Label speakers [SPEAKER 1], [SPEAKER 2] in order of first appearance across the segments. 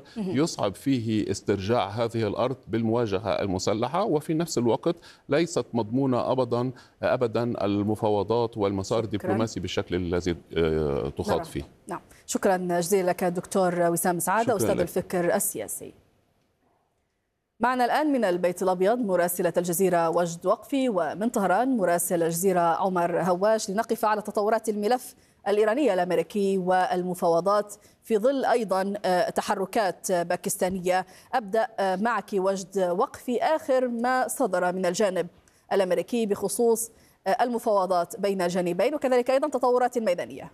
[SPEAKER 1] يصعب فيه استرجاع هذه الأرض بالمواجهة المسلحة، وفي نفس الوقت ليست مضمونة أبدا المفاوضات والمسار الدبلوماسي بالشكل الذي تخاض فيه.
[SPEAKER 2] نعم، شكرا جزيلا لك دكتور وسام سعادة أستاذ الفكر السياسي. معنا الآن من البيت الأبيض مراسلة الجزيرة وجد وقفي، ومن طهران مراسل الجزيرة عمر هواش، لنقف على تطورات الملف الإيراني الأمريكي والمفاوضات في ظل أيضا تحركات باكستانية. أبدأ معك وجد وقفي، آخر ما صدر من الجانب الأمريكي بخصوص المفاوضات بين الجانبين، وكذلك أيضا تطورات ميدانية.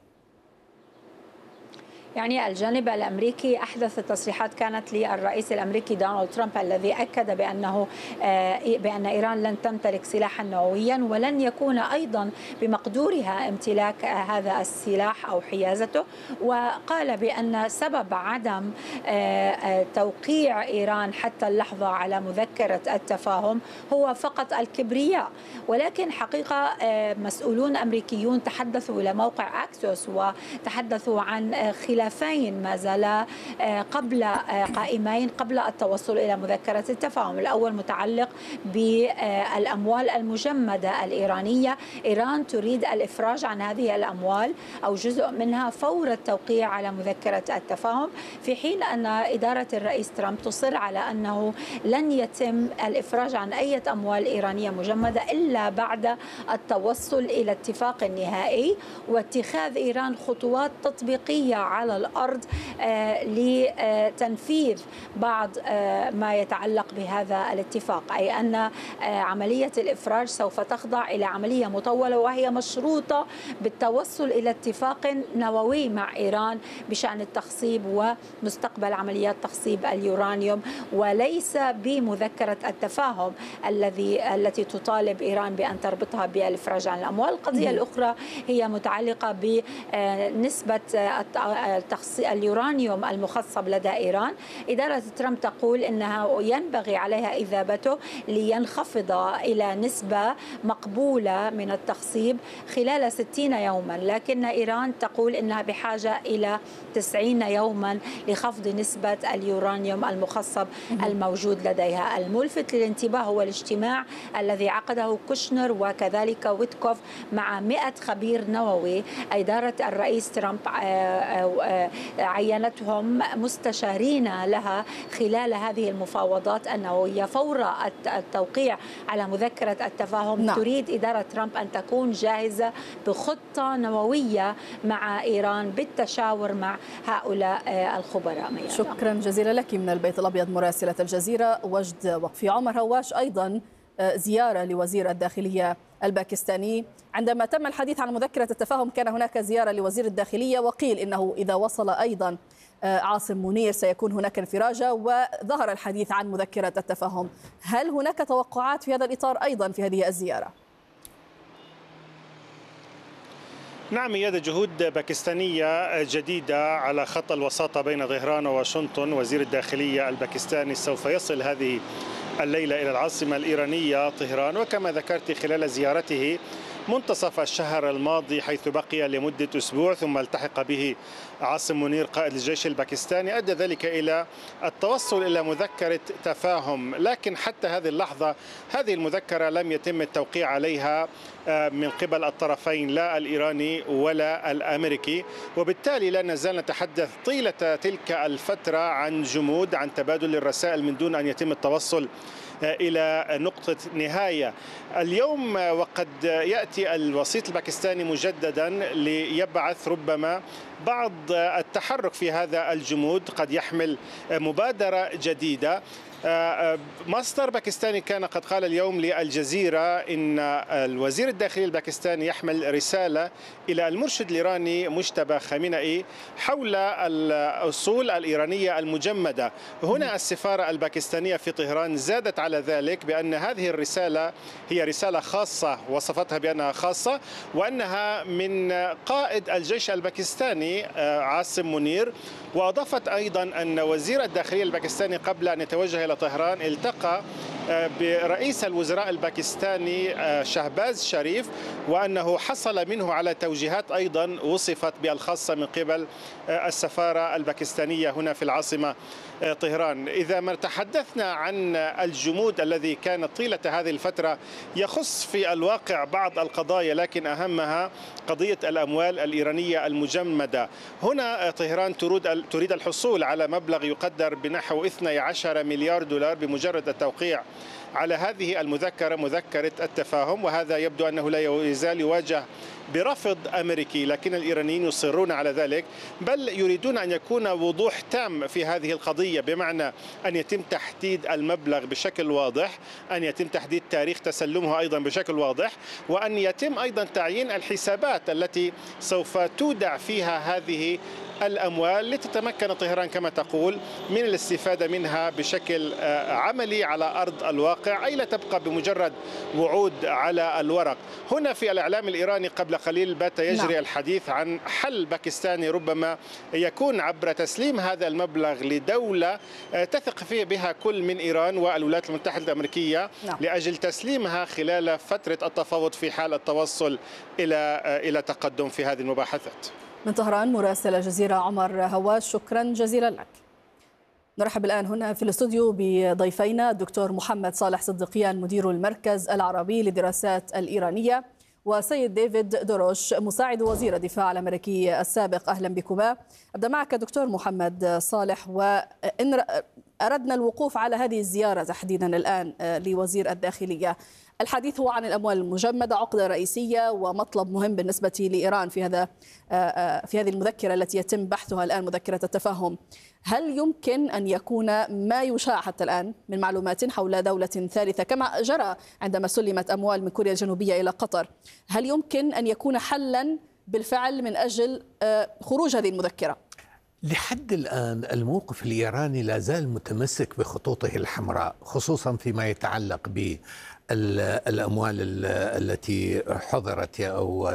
[SPEAKER 3] يعني الجانب الأمريكي أحدث تصريحات كانت للرئيس الأمريكي دونالد ترامب الذي أكد بأن إيران لن تمتلك سلاحا نوويا ولن يكون أيضا بمقدورها امتلاك هذا السلاح أو حيازته، وقال بأن سبب عدم توقيع إيران حتى اللحظة على مذكرة التفاهم هو فقط الكبرياء. ولكن حقيقة مسؤولون أمريكيون تحدثوا إلى موقع أكسوس وتحدثوا عن خلافين ما زالا قائمين قبل التوصل إلى مذكرة التفاهم. الأول متعلق بالأموال المجمدة الإيرانية. إيران تريد الإفراج عن هذه الأموال أو جزء منها فور التوقيع على مذكرة التفاهم، في حين أن إدارة الرئيس ترامب تصر على أنه لن يتم الإفراج عن أي أموال إيرانية مجمدة إلا بعد التوصل إلى اتفاق نهائي واتخاذ إيران خطوات تطبيقية على الأرض لتنفيذ بعض ما يتعلق بهذا الاتفاق، أي أن عملية الإفراج سوف تخضع إلى عملية مطولة وهي مشروطة بالتوصل إلى اتفاق نووي مع إيران بشأن التخصيب ومستقبل عمليات تخصيب اليورانيوم، وليس بمذكرة التفاهم التي تطالب إيران بأن تربطها بالإفراج عن الأموال. القضية الأخرى هي متعلقة بنسبة اليورانيوم المخصب لدى إيران. إدارة ترامب تقول إنها ينبغي عليها إذابته لينخفض إلى نسبة مقبولة من التخصيب خلال 60 يوما، لكن إيران تقول إنها بحاجة إلى 90 يوما لخفض نسبة اليورانيوم المخصب الموجود لديها. الملفت للانتباه هو الاجتماع الذي عقده كوشنر وكذلك ويتكوف مع 100 خبير نووي. إدارة الرئيس ترامب عينتهم مستشارين لها خلال هذه المفاوضات النووية فور التوقيع على مذكرة التفاهم. تريد إدارة ترامب أن تكون جاهزة بخطة نووية مع إيران بالتشاور مع هؤلاء الخبراء.
[SPEAKER 2] شكرا جزيلا لك من البيت الأبيض مراسلة الجزيرة وجد وقفي. عمر هواش، أيضا زيارة لوزير الداخلية الباكستاني. عندما تم الحديث عن مذكرة التفاهم كان هناك زيارة لوزير الداخلية، وقيل إنه إذا وصل أيضا عاصم منير سيكون هناك انفراجة، وظهر الحديث عن مذكرة التفاهم. هل هناك توقعات في هذا الإطار أيضا في هذه الزيارة؟
[SPEAKER 4] نعم، يد جهود باكستانية جديدة على خط الوساطة بين طهران وواشنطن. وزير الداخلية الباكستاني سوف يصل هذه الليلة إلى العاصمة الإيرانية طهران، وكما ذكرت خلال زيارته منتصف الشهر الماضي حيث بقي لمدة أسبوع ثم التحق به عاصم منير قائد الجيش الباكستاني، أدى ذلك إلى التوصل إلى مذكرة تفاهم. لكن حتى هذه اللحظة هذه المذكرة لم يتم التوقيع عليها من قبل الطرفين، لا الإيراني ولا الأمريكي، وبالتالي لا نزال نتحدث طيلة تلك الفترة عن جمود، عن تبادل الرسائل من دون أن يتم التوصل إلى نقطة نهاية. اليوم وقد يأتي الوسيط الباكستاني مجددا ليبعث ربما بعض التحرك في هذا الجمود، قد يحمل مبادرة جديدة. مصدر باكستاني كان قد قال اليوم للجزيرة إن الوزير الداخلي الباكستاني يحمل رسالة إلى المرشد الإيراني مجتبى خامنئي حول الأصول الإيرانية المجمدة. هنا السفارة الباكستانية في طهران زادت على ذلك بأن هذه الرسالة هي رسالة خاصة، وصفتها بأنها خاصة، وأنها من قائد الجيش الباكستاني عاصم منير. وأضافت أيضا أن وزير الداخلية الباكستاني قبل أن يتوجه إلى طهران التقى برئيس الوزراء الباكستاني شهباز شريف، وأنه حصل منه على توجيهات أيضا وصفت بالخاصة من قبل السفارة الباكستانية هنا في العاصمة طهران. إذا ما تحدثنا عن الجمود الذي كان طيلة هذه الفترة يخص في الواقع بعض القضايا، لكن أهمها قضية الأموال الإيرانية المجمدة. هنا طهران تريد الحصول على مبلغ يقدر بنحو 12 مليار دولار بمجرد التوقيع على هذه المذكرة، مذكرة التفاهم، وهذا يبدو أنه لا يزال يواجه برفض أمريكي، لكن الإيرانيين يصرون على ذلك، بل يريدون أن يكون وضوح تام في هذه القضية، بمعنى أن يتم تحديد المبلغ بشكل واضح، أن يتم تحديد تاريخ تسلمه أيضا بشكل واضح، وأن يتم أيضا تعيين الحسابات التي سوف تودع فيها هذه الأموال لتتمكن طهران كما تقول من الاستفادة منها بشكل عملي على أرض الواقع، أي لا تبقى بمجرد وعود على الورق. هنا في الإعلام الإيراني قبل قليل بات يجري الحديث عن حل باكستاني ربما يكون عبر تسليم هذا المبلغ لدولة تثق فيه بها كل من إيران والولايات المتحدة الأمريكية لأجل تسليمها خلال فترة التفاوض في حال التوصل إلى تقدم في هذه المباحثات.
[SPEAKER 2] من طهران مراسل الجزيرة عمر هواش، شكرا جزيلا لك. نرحب الآن هنا في الاستوديو بضيفينا الدكتور محمد صالح صديقيان مدير المركز العربي للدراسات الإيرانية، وسيد ديفيد دروش مساعد وزير الدفاع الأمريكي السابق. أهلا بكما. أبدأ معك دكتور محمد صالح، وإن أردنا الوقوف على هذه الزيارة تحديدا الآن لوزير الداخلية، الحديث هو عن الأموال المجمدة، عقدة رئيسية ومطلب مهم بالنسبة لإيران في هذه المذكرة التي يتم بحثها الآن، مذكرة التفاهم. هل يمكن أن يكون ما يشاع حتى الآن من معلومات حول دولة ثالثة كما جرى عندما سلمت أموال من كوريا الجنوبية إلى قطر، هل يمكن أن يكون حلا بالفعل من أجل خروج هذه المذكرة؟
[SPEAKER 5] لحد الآن الموقف الإيراني لا زال متمسك بخطوطه الحمراء، خصوصا فيما يتعلق بالأموال التي حضرت أو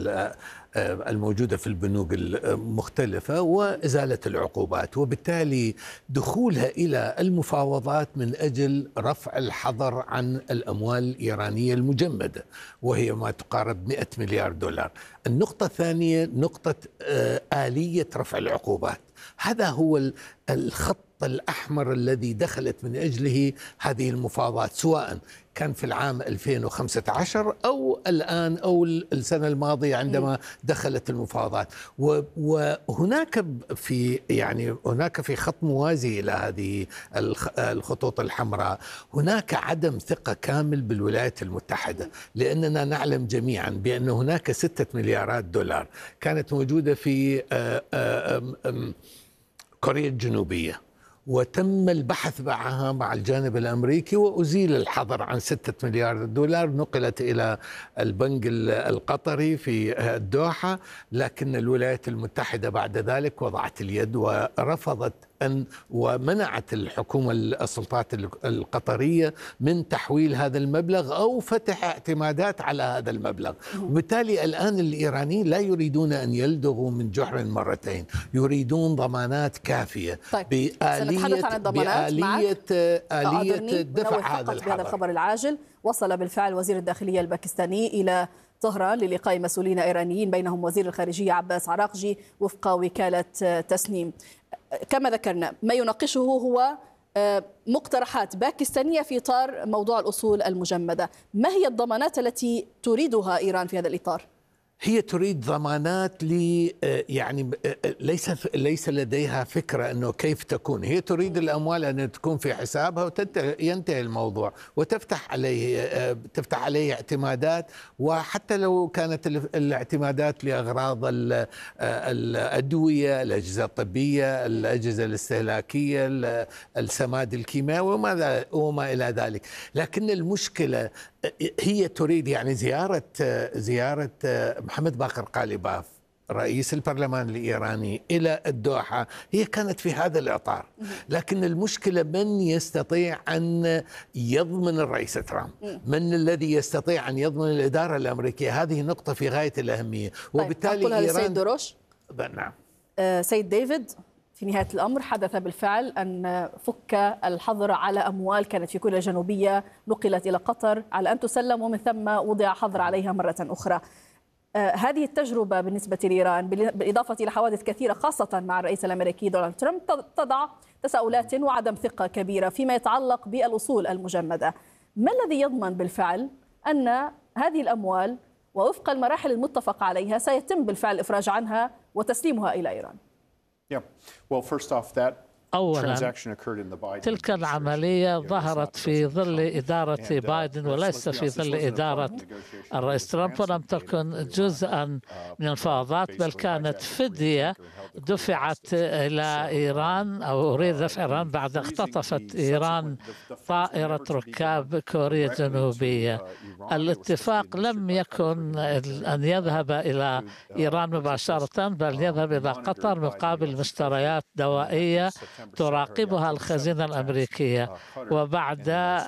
[SPEAKER 5] الموجودة في البنوك المختلفة وإزالة العقوبات، وبالتالي دخولها إلى المفاوضات من أجل رفع الحظر عن الأموال الإيرانية المجمدة وهي ما تقارب 100 مليار دولار. النقطة الثانية نقطة آلية رفع العقوبات، هذا هو الخط الأحمر الذي دخلت من أجله هذه المفاوضات، سواء كان في العام 2015 أو الآن أو السنة الماضية عندما دخلت المفاوضات. وهناك هناك في خط موازي إلى هذه الخطوط الحمراء هناك عدم ثقة كامل بالولايات المتحدة، لأننا نعلم جميعا بأن هناك 6 مليارات دولار كانت موجودة في كوريا الجنوبية، وتم البحث معها مع الجانب الأمريكي وأزيل الحظر عن 6 مليار دولار، نقلت إلى البنك القطري في الدوحة، لكن الولايات المتحدة بعد ذلك وضعت اليد ورفضت ومنعت الحكومة السلطات القطرية من تحويل هذا المبلغ أو فتح اعتمادات على هذا المبلغ. وبالتالي الآن الإيرانيين لا يريدون أن يلدغوا من جحر مرتين، يريدون ضمانات كافية.
[SPEAKER 2] طيب. سنتحدث عن الضمانات
[SPEAKER 5] بآلية دفع هذا الحظر.
[SPEAKER 2] بهذا الخبر العاجل، وصل بالفعل وزير الداخلية الباكستاني إلى طهران للقاء مسؤولين إيرانيين بينهم وزير الخارجية عباس عراقجي وفق وكالة تسنيم. كما ذكرنا ما يناقشه هو مقترحات باكستانية في إطار موضوع الأصول المجمدة. ما هي الضمانات التي تريدها إيران في هذا الإطار؟
[SPEAKER 5] هي تريد ضمانات يعني ليس لديها فكرة أنه كيف تكون. هي تريد الأموال أن تكون في حسابها وينتهي الموضوع، وتفتح عليه اعتمادات، وحتى لو كانت الاعتمادات لأغراض الأدوية، الأجهزة الطبية، الأجهزة الاستهلاكية، السماد الكيماوي وما إلى ذلك. لكن المشكلة هي تريد يعني زيارة محمد باقر قالباف رئيس البرلمان الإيراني إلى الدوحة هي كانت في هذا الإطار. لكن المشكلة من يستطيع أن يضمن الرئيس ترامب، من الذي يستطيع أن يضمن الإدارة الأمريكية، هذه نقطة في غاية الأهمية. وبالتالي
[SPEAKER 2] إيران سيد دروش.
[SPEAKER 5] نعم.
[SPEAKER 2] سيد ديفيد، في نهاية الأمر حدث بالفعل أن فك الحظر على أموال كانت في كوريا الجنوبية نقلت إلى قطر على أن تسلم، ومن ثم وضع حظر عليها مرة أخرى. هذه التجربة بالنسبة لإيران بالإضافة إلى حوادث كثيرة خاصة مع الرئيس الأمريكي دونالد ترامب تضع تساؤلات وعدم ثقة كبيرة فيما يتعلق بالأصول المجمدة. ما الذي يضمن بالفعل أن هذه الأموال ووفق المراحل المتفق عليها سيتم بالفعل الإفراج عنها وتسليمها إلى إيران؟
[SPEAKER 6] أولا، تلك العملية ظهرت في ظل إدارة بايدن وليس في ظل إدارة الرئيس ترامب، ولم تكن جزءا من المفاوضات، بل كانت فدية دفعت إلى إيران أو أريد دفع إيران بعد اختطفت إيران طائرة ركاب كوريا الجنوبية. الاتفاق لم يكن أن يذهب إلى إيران مباشرة، بل يذهب إلى قطر مقابل مشتريات دوائية تراقبها الخزينة الأمريكية. وبعد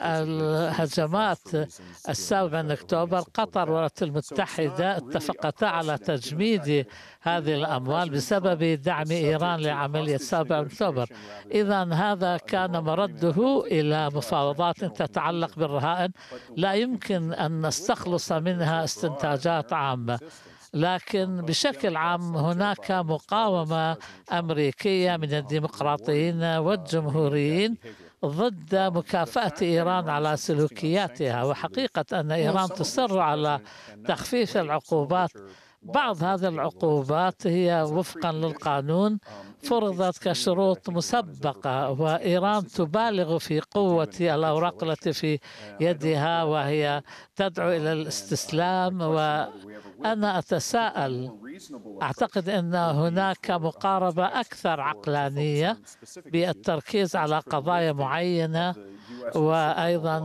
[SPEAKER 6] الهجمات 7 أكتوبر قطر والولايات المتحدة اتفقتا على تجميد هذه الأموال بسبب دعم إيران لعملية 7 أكتوبر. إذن هذا كان مرده إلى مفاوضات تتعلق بالرهائن لا يمكن أن نستخلص منها استنتاجات عامة، لكن بشكل عام هناك مقاومة أمريكية من الديمقراطيين والجمهوريين ضد مكافأة إيران على سلوكياتها، وحقيقة أن إيران تصر على تخفيف العقوبات. بعض هذه العقوبات هي وفقا للقانون فرضت كشروط مسبقة، وإيران تبالغ في قوة الأوراق التي في يدها وهي تدعو إلى الاستسلام. وأنا أتساءل، أعتقد أن هناك مقاربة أكثر عقلانية بالتركيز على قضايا معينة، وأيضا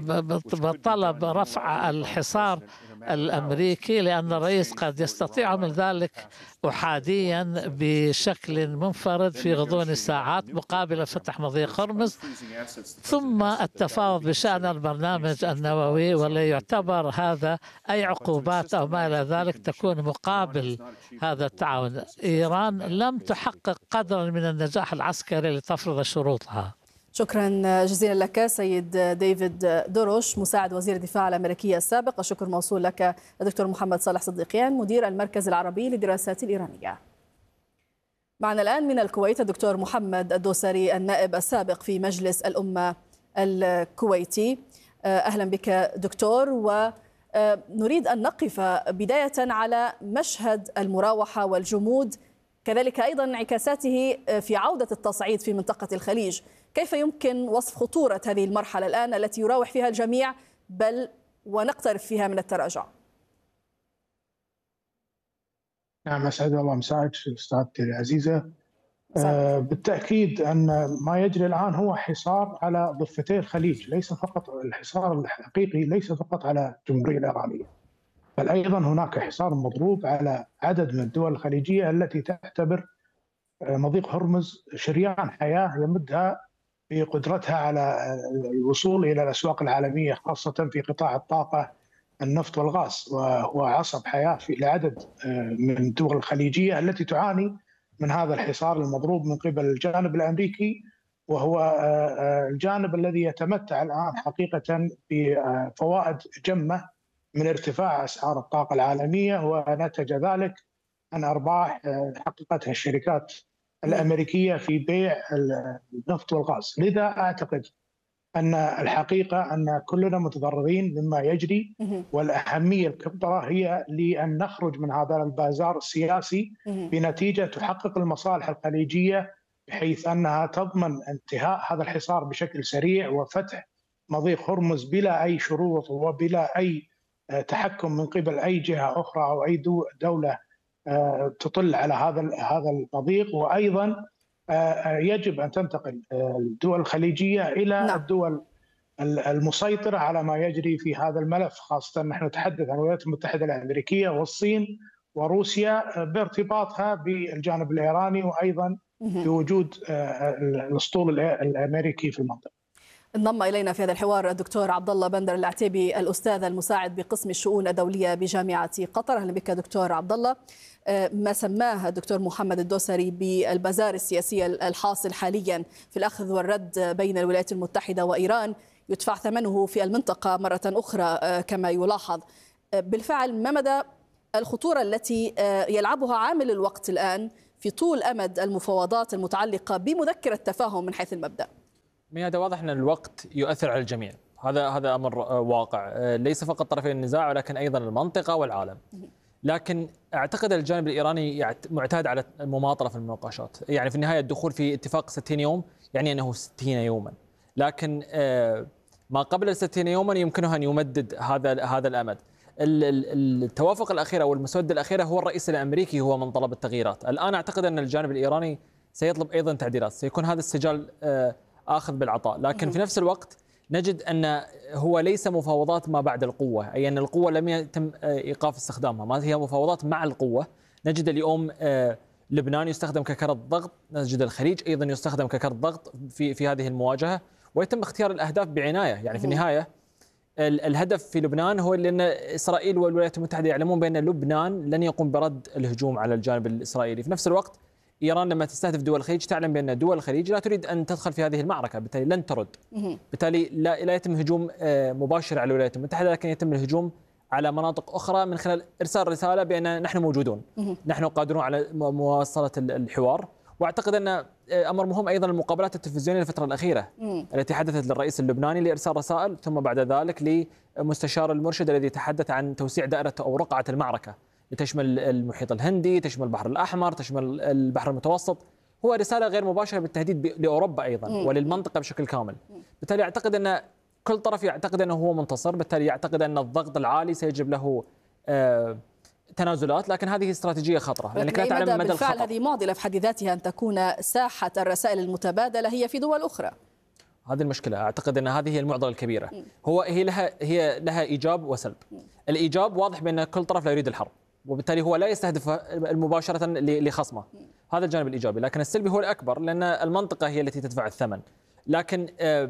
[SPEAKER 6] بطلب رفع الحصار الأمريكي، لأن الرئيس قد يستطيع من ذلك أحاديا بشكل منفرد في غضون ساعات مقابل فتح مضيق هرمز، ثم التفاوض بشأن البرنامج النووي، ولا يعتبر هذا أي عقوبات أو ما إلى ذلك تكون مقابل هذا التعاون. إيران لم تحقق قدرا من النجاح العسكري لتفرض شروطها.
[SPEAKER 2] شكرا جزيلا لك سيد ديفيد دوروش مساعد وزير الدفاع الأمريكي السابق. الشكر موصول لك الدكتور محمد صالح صديقيان مدير المركز العربي للدراسات الإيرانية. معنا الآن من الكويت الدكتور محمد الدوسري النائب السابق في مجلس الأمة الكويتي. أهلا بك دكتور، ونريد أن نقف بداية على مشهد المراوحة والجمود، كذلك أيضا انعكاساته في عودة التصعيد في منطقة الخليج. كيف يمكن وصف خطورة هذه المرحلة الآن التي يراوح فيها الجميع بل ونقترب فيها من التراجع؟
[SPEAKER 7] نعم، أسعد الله مساك أستاذتي العزيزة. بالتأكيد أن ما يجري الآن هو حصار على ضفتي الخليج، ليس فقط الحصار الحقيقي ليس فقط على الجمهورية الإيرانية، بل أيضا هناك حصار مضروب على عدد من الدول الخليجية التي تعتبر مضيق هرمز شريان حياة يمدها بقدرتها على الوصول إلى الأسواق العالمية، خاصة في قطاع الطاقة النفط والغاز، وهو عصب حياة لعدد من الدول الخليجية التي تعاني من هذا الحصار المضروب من قبل الجانب الأمريكي، وهو الجانب الذي يتمتع الآن حقيقة بفوائد جمة من ارتفاع أسعار الطاقة العالمية، ونتج ذلك عن أرباح حققتها الشركات الأمريكية في بيع النفط والغاز. لذا أعتقد أن الحقيقة أن كلنا متضررين مما يجري، والأهمية الكبرى هي لأن نخرج من هذا البازار السياسي بنتيجة تحقق المصالح الخليجية، بحيث أنها تضمن انتهاء هذا الحصار بشكل سريع وفتح مضيق هرمز بلا أي شروط وبلا أي تحكم من قبل أي جهة أخرى أو أي دولة تطل على هذا المضيق. وأيضا يجب أن تنتقل الدول الخليجية إلى الدول المسيطرة على ما يجري في هذا الملف، خاصة نحن نتحدث عن الولايات المتحدة الأمريكية والصين وروسيا بارتباطها بالجانب الإيراني، وأيضا بوجود الأسطول الأمريكي في المنطقة.
[SPEAKER 2] انضم الينا في هذا الحوار الدكتور عبد الله بندر العتيبي الاستاذ المساعد بقسم الشؤون الدوليه بجامعه قطر. اهلا بك دكتور عبد الله. ما سماه الدكتور محمد الدوسري بالبازار السياسي الحاصل حاليا في الأخذ والرد بين الولايات المتحدة وإيران يدفع ثمنه في المنطقة مرة أخرى كما يلاحظ. بالفعل ما مدى الخطورة التي يلعبها عامل الوقت الآن في طول أمد المفاوضات المتعلقة بمذكرة تفاهم من حيث المبدأ؟
[SPEAKER 8] هذا واضح أن الوقت يؤثر على الجميع، هذا أمر واقع، ليس فقط طرفي النزاع ولكن أيضا المنطقة والعالم. لكن أعتقد الجانب الإيراني معتاد على المماطلة في المناقشات، يعني في النهاية الدخول في اتفاق 60 يوم يعني أنه 60 يوما، لكن ما قبل 60 يوما يمكنه أن يمدد هذا الأمد. التوافق الأخير أو المسودة الأخيرة هو الرئيس الأمريكي هو من طلب التغييرات. الآن أعتقد أن الجانب الإيراني سيطلب أيضا تعديلات، سيكون هذا السجال آخذ بالعطاء، لكن في نفس الوقت نجد أن هو ليس مفاوضات ما بعد القوة، أي أن القوة لم يتم إيقاف استخدامها، ما هي مفاوضات مع القوة. نجد اليوم لبنان يستخدم ككرة ضغط، نجد الخليج أيضا يستخدم ككرة ضغط في هذه المواجهة، ويتم اختيار الأهداف بعناية. يعني في النهاية الهدف في لبنان هو لأن إسرائيل والولايات المتحدة يعلمون بأن لبنان لن يقوم برد الهجوم على الجانب الإسرائيلي. في نفس الوقت إيران لما تستهدف دول الخليج تعلم بأن دول الخليج لا تريد أن تدخل في هذه المعركة، بالتالي لن ترد، بالتالي لا يتم هجوم مباشر على الولايات المتحدة، لكن يتم الهجوم على مناطق أخرى من خلال إرسال رسالة بأن نحن موجودون، نحن قادرون على مواصلة الحوار. واعتقد ان امر مهم ايضا المقابلات التلفزيونيه الفتره الاخيره التي حدثت للرئيس اللبناني لارسال رسائل، ثم بعد ذلك لمستشار المرشد الذي تحدث عن توسيع دائره او رقعه المعركه لتشمل المحيط الهندي، تشمل البحر الاحمر، تشمل البحر المتوسط. هو رساله غير مباشره بالتهديد لاوروبا ايضا وللمنطقه بشكل كامل. بالتالي اعتقد ان كل طرف يعتقد انه هو منتصر، بالتالي يعتقد ان الضغط العالي سيجلب له تنازلات، لكن هذه استراتيجية خطرة لأنك لا تعلم مدى الخطر.
[SPEAKER 2] بالفعل هذه معضلة في حد ذاتها أن تكون ساحة الرسائل المتبادلة هي في دول أخرى.
[SPEAKER 8] هذه المشكلة، أعتقد أن هذه هي المعضلة الكبيرة. هي لها إيجاب وسلب. الإيجاب واضح بأن كل طرف لا يريد الحرب، وبالتالي هو لا يستهدف مباشرة لخصمه، هذا الجانب الإيجابي. لكن السلبي هو الأكبر لأن المنطقة هي التي تدفع الثمن. لكن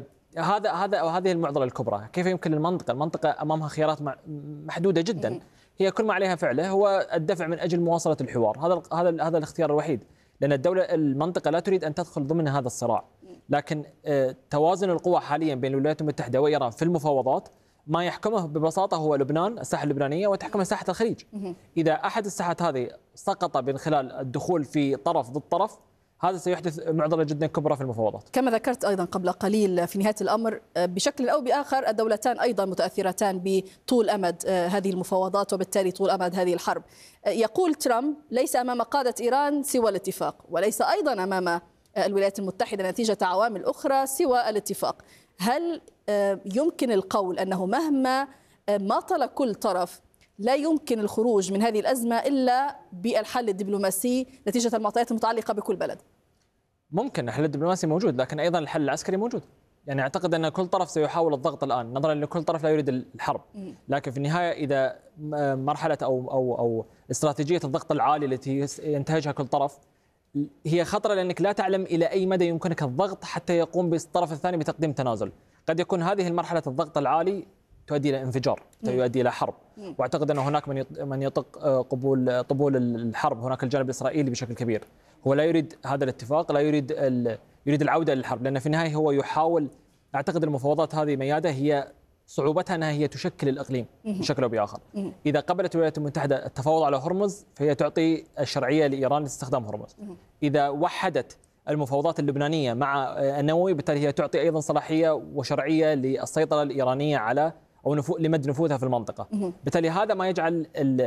[SPEAKER 8] هذه المعضلة الكبرى. كيف يمكن المنطقة أمامها خيارات محدودة جدا، هي كل ما عليها فعله هو الدفع من أجل مواصلة الحوار. هذا الاختيار الوحيد، لأن المنطقة لا تريد أن تدخل ضمن هذا الصراع. لكن توازن القوى حاليا بين الولايات المتحدة وإيران في المفاوضات ما يحكمه ببساطة هو لبنان، الساحة اللبنانية، وتحكمها ساحة الخليج. إذا أحد الساحات هذه سقط من خلال الدخول في طرف ضد طرف، هذا سيحدث معضلة جدا كبرى في المفاوضات.
[SPEAKER 2] كما ذكرت أيضا قبل قليل، في نهاية الأمر بشكل أو بآخر الدولتان أيضا متأثرتان بطول أمد هذه المفاوضات وبالتالي طول أمد هذه الحرب. يقول ترامب ليس أمام قادة إيران سوى الاتفاق، وليس أيضا أمام الولايات المتحدة نتيجة عوامل أخرى سوى الاتفاق. هل يمكن القول أنه مهما ماطل كل طرف لا يمكن الخروج من هذه الأزمة إلا بالحل الدبلوماسي نتيجة المعطيات المتعلقة بكل بلد؟
[SPEAKER 8] ممكن الحل الدبلوماسي موجود، لكن أيضا الحل العسكري موجود. يعني أعتقد أن كل طرف سيحاول الضغط الآن نظرا لكل طرف لا يريد الحرب، لكن في النهاية إذا مرحلة أو استراتيجية الضغط العالي التي ينتهجها كل طرف هي خطرة، لأنك لا تعلم إلى أي مدى يمكنك الضغط حتى يقوم بالطرف الثاني بتقديم تنازل. قد يكون هذه المرحلة الضغط العالي تؤدي إلى انفجار، يؤدي إلى حرب. واعتقد أن هناك من يطق قبول الحرب. هناك الجانب الإسرائيلي بشكل كبير، هو لا يريد هذا الاتفاق، لا يريد العودة للحرب، لأن في النهاية هو يحاول. أعتقد المفاوضات هذه ميادة هي صعوبتها أنها هي تشكل الإقليم بشكل أو بآخر. إذا قبلت الولايات المتحدة التفاوض على هرمز فهي تعطي الشرعية لإيران لاستخدام هرمز. إذا وحدت المفاوضات اللبنانية مع النووي بالتالي هي تعطي أيضا صلاحية وشرعية للسيطرة الإيرانية على أو لمد نفوذها في المنطقة. بالتالي هذا ما يجعل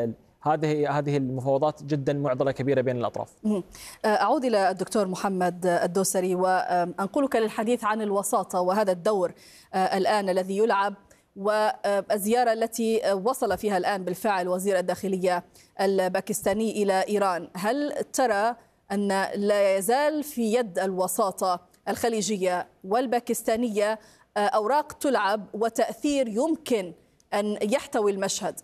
[SPEAKER 8] هذه المفاوضات جدا معضلة كبيرة بين الأطراف.
[SPEAKER 2] أعود إلى الدكتور محمد الدوسري وأنقلك للحديث عن الوساطة وهذا الدور الآن الذي يلعب والزيارة التي وصل فيها الآن بالفعل وزير الداخلية الباكستاني إلى إيران. هل ترى أن لا يزال في يد الوساطة الخليجية والباكستانية أوراق تلعب وتأثير يمكن أن يحتوي المشهد؟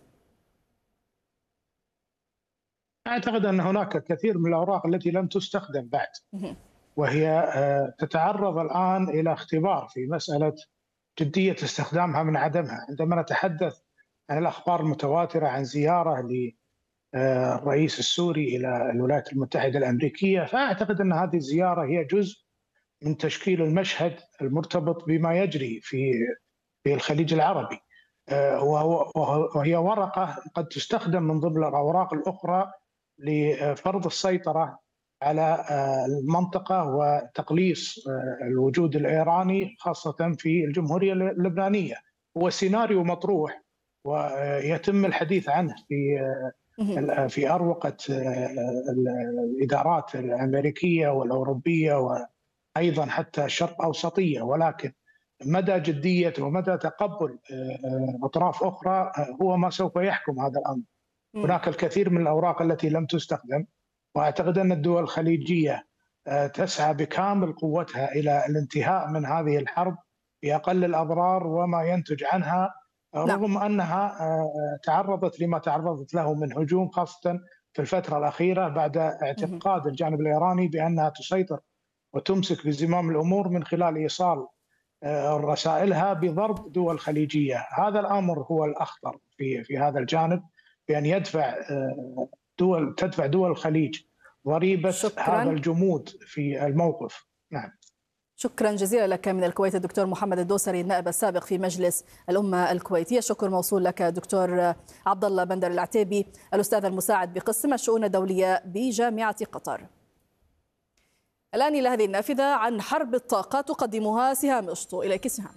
[SPEAKER 7] أعتقد أن هناك كثير من الأوراق التي لم تستخدم بعد، وهي تتعرض الآن إلى اختبار في مسألة جدية استخدامها من عدمها. عندما نتحدث عن الأخبار المتواترة عن زيارة الرئيس السوري إلى الولايات المتحدة الأمريكية. فأعتقد أن هذه الزيارة هي جزء من تشكيل المشهد المرتبط بما يجري في الخليج العربي، وهي ورقة قد تستخدم من ضمن الأوراق الأخرى لفرض السيطرة على المنطقة وتقليص الوجود الإيراني خاصة في الجمهورية اللبنانية. هو سيناريو مطروح ويتم الحديث عنه في أروقة الإدارات الأمريكية والأوروبية وأيضا حتى الشرق أوسطية، ولكن مدى جدية ومدى تقبل أطراف أخرى هو ما سوف يحكم هذا الأمر. هناك الكثير من الأوراق التي لم تستخدم، وأعتقد أن الدول الخليجية تسعى بكامل قوتها إلى الانتهاء من هذه الحرب بأقل الأضرار وما ينتج عنها، رغم أنها تعرضت لما تعرضت له من هجوم خاصة في الفترة الأخيرة بعد اعتقاد الجانب الإيراني بأنها تسيطر وتمسك بزمام الأمور من خلال إيصال رسائلها بضرب دول خليجية. هذا الأمر هو الأخطر في هذا الجانب، بأن تدفع دول الخليج ضريبة هذا الجمود في الموقف. نعم.
[SPEAKER 2] شكرا جزيلا لك من الكويت الدكتور محمد الدوسري النائب السابق في مجلس الأمة الكويتية. شكر موصول لك دكتور عبد الله بندر العتيبي الأستاذ المساعد بقسم الشؤون الدولية بجامعة قطر. الآن إلى هذه النافذة عن حرب الطاقة تقدمها سهام أشطو. إليك سهام.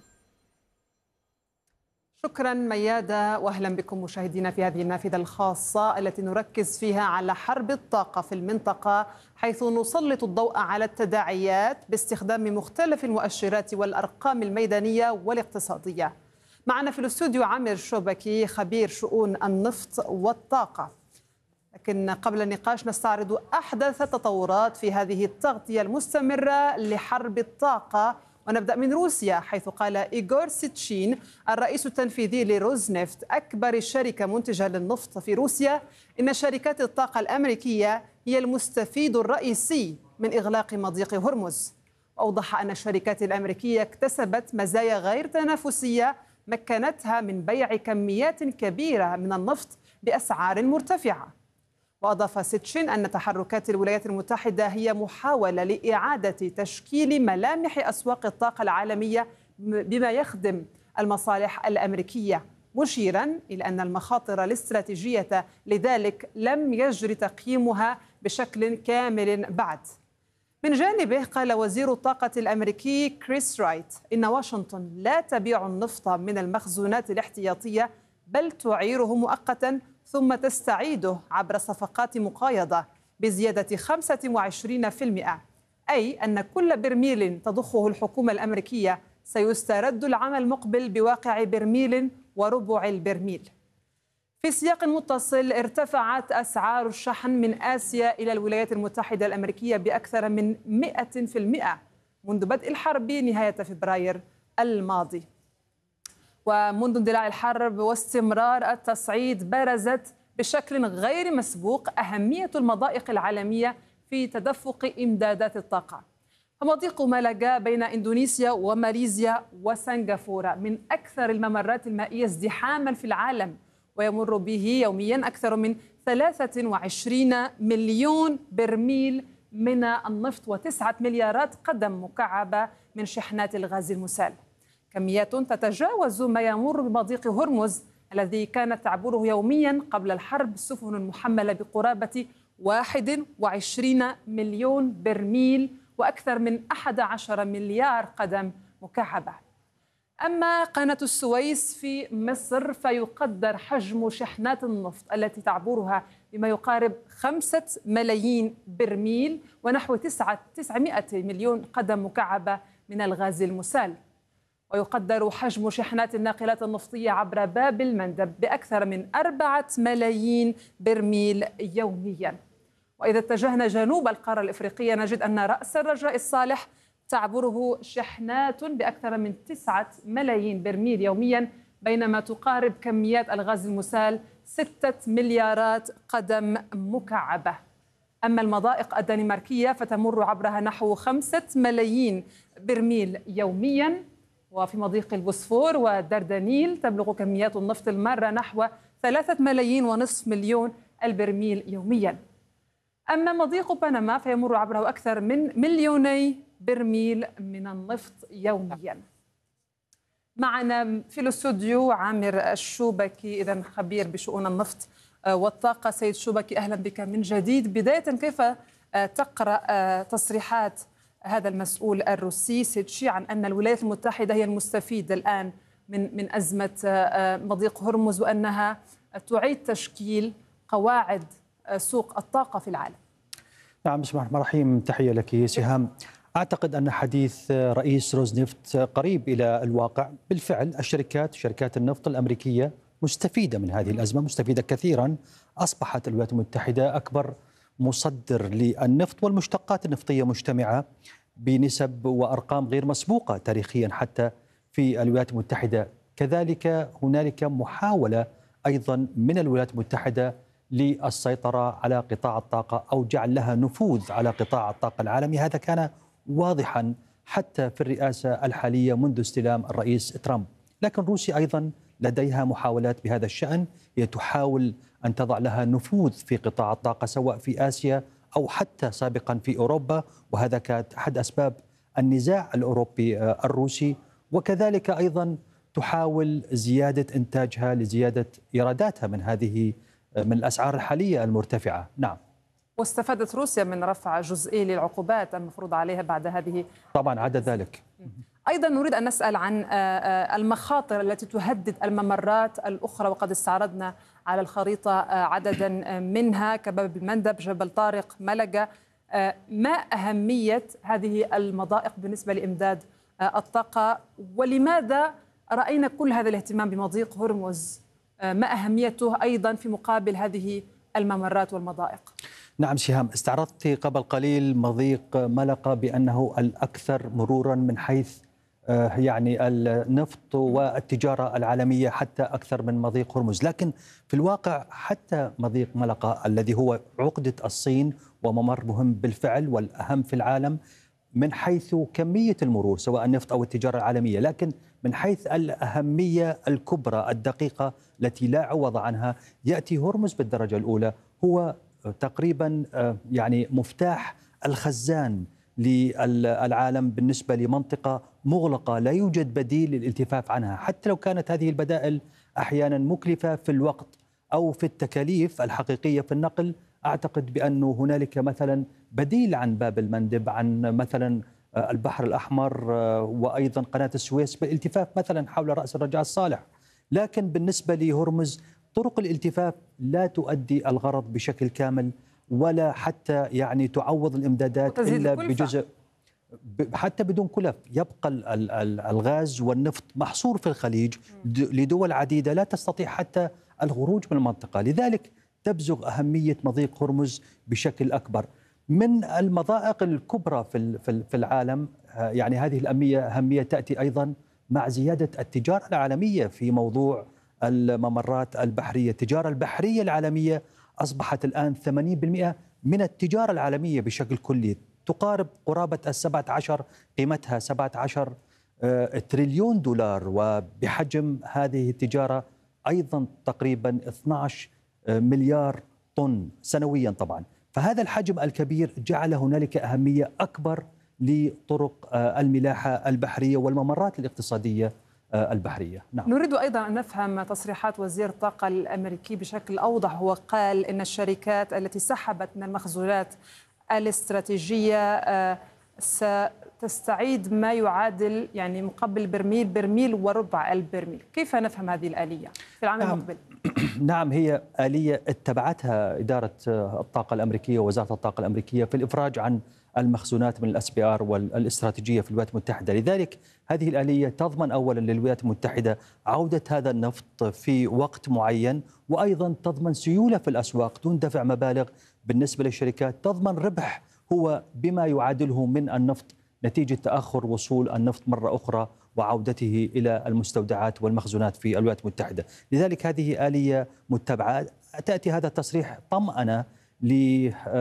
[SPEAKER 9] شكرا ميادة، وأهلا بكم مشاهدينا في هذه النافذة الخاصة التي نركز فيها على حرب الطاقة في المنطقة، حيث نسلط الضوء على التداعيات باستخدام مختلف المؤشرات والأرقام الميدانية والاقتصادية. معنا في الاستوديو عامر شوبكي خبير شؤون النفط والطاقة. لكن قبل النقاش نستعرض أحدث التطورات في هذه التغطية المستمرة لحرب الطاقة، ونبدأ من روسيا، حيث قال إيغور سيتشين الرئيس التنفيذي لروزنفت أكبر شركة منتجة للنفط في روسيا إن شركات الطاقة الأمريكية هي المستفيد الرئيسي من إغلاق مضيق هرمز. وأوضح أن الشركات الأمريكية اكتسبت مزايا غير تنافسية مكنتها من بيع كميات كبيرة من النفط بأسعار مرتفعة. وأضاف سيتشين أن تحركات الولايات المتحدة هي محاولة لإعادة تشكيل ملامح أسواق الطاقة العالمية بما يخدم المصالح الأمريكية، مشيرا إلى أن المخاطر الاستراتيجية لذلك لم يجري تقييمها بشكل كامل بعد. من جانبه قال وزير الطاقة الأمريكي كريس رايت إن واشنطن لا تبيع النفط من المخزونات الاحتياطية، بل تعيره مؤقتا ثم تستعيده عبر صفقات مقايضة بزيادة 25%، أي أن كل برميل تضخه الحكومة الأمريكية سيسترد العام المقبل بواقع برميل وربع البرميل. في سياق متصل، ارتفعت أسعار الشحن من آسيا إلى الولايات المتحدة الأمريكية بأكثر من 100% منذ بدء الحرب نهاية فبراير الماضي. ومنذ اندلاع الحرب واستمرار التصعيد، برزت بشكل غير مسبوق أهمية المضائق العالمية في تدفق إمدادات الطاقة. فمضيق مالاغا بين إندونيسيا وماليزيا وسنغافورة من أكثر الممرات المائية ازدحاما في العالم، ويمر به يوميا أكثر من 23 مليون برميل من النفط و9 مليارات قدم مكعبة من شحنات الغاز المسال، كميات تتجاوز ما يمر بمضيق هرمز الذي كانت تعبره يوميا قبل الحرب سفن محملة بقرابة 21 مليون برميل وأكثر من 11 مليار قدم مكعبة. أما قناة السويس في مصر فيقدر حجم شحنات النفط التي تعبرها بما يقارب 5 ملايين برميل ونحو 900 مليون قدم مكعبة من الغاز المسال. ويقدر حجم شحنات الناقلات النفطية عبر باب المندب بأكثر من 4 ملايين برميل يوميا. وإذا اتجهنا جنوب القارة الإفريقية نجد أن رأس الرجاء الصالح تعبره شحنات بأكثر من 9 ملايين برميل يوميا، بينما تقارب كميات الغاز المسال 6 مليارات قدم مكعبة. أما المضائق الدنماركية فتمر عبرها نحو 5 ملايين برميل يوميا، وفي مضيق البوسفور ودردنيل تبلغ كميات النفط المارة نحو 3 ملايين ونصف مليون البرميل يوميا. أما مضيق بنما فيمر عبره أكثر من 2,000,000 برميل من النفط يوميا. معنا في الاستوديو عامر الشوبكي، إذن خبير بشؤون النفط والطاقة. سيد شوبكي، أهلا بك من جديد. بداية، كيف تقرأ تصريحات هذا المسؤول الروسي سيتشي عن أن الولايات المتحدة هي المستفيدة الآن من أزمة مضيق هرمز، وأنها تعيد تشكيل قواعد سوق الطاقة في العالم؟
[SPEAKER 10] نعم، بسم الله الرحمن الرحيم. تحية لك سهام. أعتقد أن حديث رئيس روزنفت قريب إلى الواقع. بالفعل شركات النفط الأمريكية مستفيدة من هذه الأزمة، مستفيدة كثيرا. أصبحت الولايات المتحدة أكبر مصدر للنفط والمشتقات النفطية مجتمعة بنسب وأرقام غير مسبوقة تاريخيا حتى في الولايات المتحدة. كذلك هنالك محاولة أيضا من الولايات المتحدة للسيطرة على قطاع الطاقة أو جعل لها نفوذ على قطاع الطاقة العالمي. هذا كان واضحا حتى في الرئاسة الحالية منذ استلام الرئيس ترامب. لكن روسيا أيضا لديها محاولات بهذا الشأن، هي تحاول أن تضع لها نفوذ في قطاع الطاقة سواء في آسيا أو حتى سابقا في أوروبا، وهذا كان أحد أسباب النزاع الأوروبي الروسي. وكذلك أيضا تحاول زيادة إنتاجها لزيادة إيراداتها من الأسعار الحالية المرتفعة. نعم.
[SPEAKER 9] واستفادت روسيا من رفع جزئي للعقوبات المفروض عليها بعد هذه.
[SPEAKER 10] طبعا عدا ذلك.
[SPEAKER 9] أيضا نريد أن نسأل عن المخاطر التي تهدد الممرات الأخرى، وقد استعرضنا على الخريطة عددا منها كباب المندب، جبل طارق، ملقا. ما أهمية هذه المضائق بالنسبة لإمداد الطاقة، ولماذا رأينا كل هذا الاهتمام بمضيق هرمز؟ ما أهميته أيضا في مقابل هذه الممرات والمضائق؟
[SPEAKER 10] نعم سهام، استعرضت قبل قليل مضيق ملقا بأنه الأكثر مرورا من حيث يعني النفط والتجارة العالمية، حتى أكثر من مضيق هرمز. لكن في الواقع حتى مضيق ملقا الذي هو عقدة الصين وممر مهم بالفعل والأهم في العالم من حيث كمية المرور سواء النفط أو التجارة العالمية، لكن من حيث الأهمية الكبرى الدقيقة التي لا عوض عنها، يأتي هرمز بالدرجة الأولى. هو تقريبا يعني مفتاح الخزان للعالم بالنسبة لمنطقة مغلقة لا يوجد بديل للالتفاف عنها، حتى لو كانت هذه البدائل أحيانا مكلفة في الوقت أو في التكاليف الحقيقية في النقل. أعتقد بأنه هنالك مثلا بديل عن باب المندب، عن مثلا البحر الأحمر وأيضا قناة السويس بالالتفاف مثلا حول رأس الرجاء الصالح. لكن بالنسبة لهرمز طرق الالتفاف لا تؤدي الغرض بشكل كامل، ولا حتى يعني تعوض الإمدادات إلا بجزء، حتى بدون كلف. يبقى الغاز والنفط محصور في الخليج لدول عديدة لا تستطيع حتى الخروج من المنطقة. لذلك تبزغ أهمية مضيق هرمز بشكل أكبر. من المضائق الكبرى في العالم، يعني هذه الأهمية تأتي أيضا مع زيادة التجارة العالمية في موضوع الممرات البحرية. التجارة البحرية العالمية أصبحت الآن 80% من التجارة العالمية بشكل كلي، تقارب قرابة 17 قيمتها 17 تريليون دولار، وبحجم هذه التجارة أيضا تقريبا 12 مليار طن سنويا طبعا. فهذا الحجم الكبير جعل هنالك أهمية أكبر لطرق الملاحة البحرية والممرات الاقتصادية البحرية.
[SPEAKER 9] نعم. نريد أيضا أن نفهم تصريحات وزير الطاقة الأمريكي بشكل أوضح. هو قال إن الشركات التي سحبت من المخزونات الاستراتيجية ستستعيد ما يعادل يعني مقابل برميل وربع البرميل. كيف نفهم هذه الآلية في العام المقبل؟
[SPEAKER 10] نعم، هي آلية اتبعتها إدارة الطاقة الأمريكية ووزارة الطاقة الأمريكية في الإفراج عن المخزونات من الSPR والاستراتيجية في الولايات المتحدة. لذلك هذه الآلية تضمن أولا للولايات المتحدة عودة هذا النفط في وقت معين، وأيضا تضمن سيولة في الأسواق دون دفع مبالغ بالنسبة للشركات، تضمن ربح هو بما يعادله من النفط نتيجة تأخر وصول النفط مرة أخرى وعودته إلى المستودعات والمخزونات في الولايات المتحدة. لذلك هذه آلية متبعة. تأتي هذا التصريح طمأنة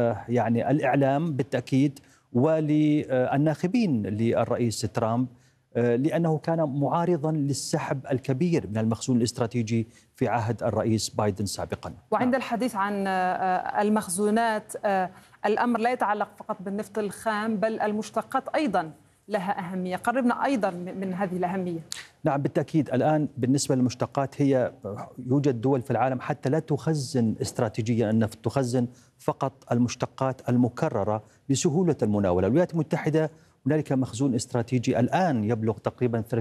[SPEAKER 10] يعني الإعلام بالتأكيد وللناخبين للرئيس ترامب لأنه كان معارضا للسحب الكبير من المخزون الاستراتيجي في عهد الرئيس بايدن سابقا.
[SPEAKER 9] وعند الحديث عن المخزونات، الأمر لا يتعلق فقط بالنفط الخام بل المشتقات أيضا لها أهمية. قربنا أيضا من هذه الأهمية.
[SPEAKER 10] نعم بالتأكيد. الآن بالنسبة للمشتقات يوجد دول في العالم حتى لا تخزن استراتيجيا النفط، تخزن فقط المشتقات المكررة لسهولة المناولة. الولايات المتحدة هنالك مخزون استراتيجي الآن يبلغ تقريبا